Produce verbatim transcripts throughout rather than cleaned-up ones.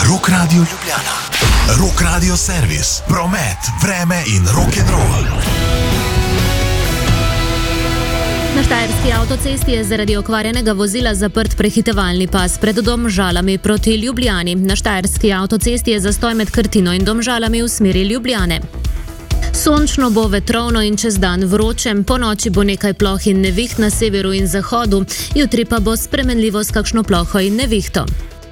Rock Radio Ljubljana, Rock Radio Servis, promet, vreme in rock'n'roll. Na štajerski avtocesti je zaradi okvarjenega vozila zaprt prehitevalni pas pred Domžalami proti Ljubljani. Na štajerski avtocesti je zastoj med Krtino in Domžalami v smeri Ljubljane. Sončno bo, vetrovno in čez dan vroče, po noči bo nekaj ploh in neviht na severu in zahodu, jutri pa bo spremenljivo s kakšno ploho in nevihto.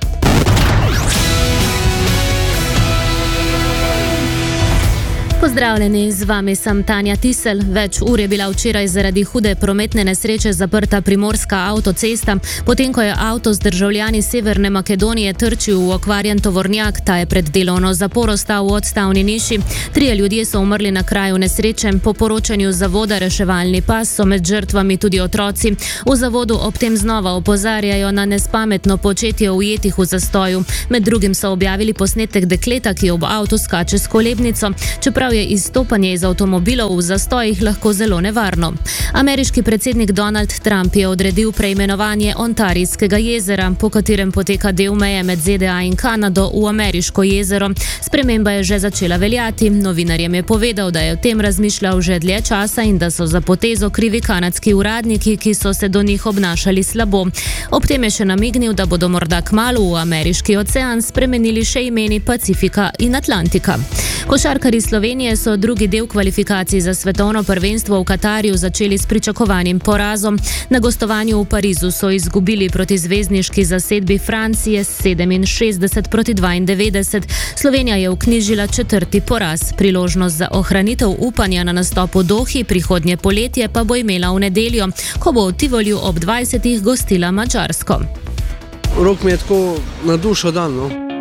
Pozdravljeni, z vami sem Tanja Tisel. Več ur je bila včeraj zaradi hude prometne nesreče zaprta primorska avtocesta, potem ko je avto z državljani Severne Makedonije trčil v okvarjen tovornjak, ta je pred delovno zaporo stal v odstavni niši. Trije ljudje so umrli na kraju nesreče, po poročanju zavoda Reševalni pas so med žrtvami tudi otroci. V zavodu ob tem znova opozarjajo na nespametno početje ujetih v zastoju. Med drugim so objavili posnetek dekleta, ki ob avtu skače s kolebnico, čeprav je izstopanje iz avtomobilov v zastojih lahko zelo nevarno. Ameriški predsednik Donald Trump je odredil preimenovanje Ontarijskega jezera, po katerem poteka del meje med Z D A in Kanado v Ameriško jezero. Sprememba je že začela veljati. Novinarjem je povedal, da je o tem razmišljal že dlje časa in da so za potezo krivi kanadski uradniki, ki so se do njih obnašali slabo. Ob tem je še namignil, da bodo morda kmalu v Ameriški ocean spremenili še imeni Pacifika in Atlantika. Košarkarji Slovenije so drugi del kvalifikacij za svetovno prvenstvo v Katarju začeli s pričakovanim porazom. Na gostovanju v Parizu so izgubili proti zvezdniški zasedbi Francije sedeminšestdeset proti dvaindevetdeset. Slovenija je vknjižila četrti poraz. Priložnost za ohranitev upanja na nastop v Dohi prihodnje poletje pa bo imela v nedeljo, ko bo v Tivoliju ob dvajsetih gostila Madžarsko. Rok mi je tako na dušo dan, no.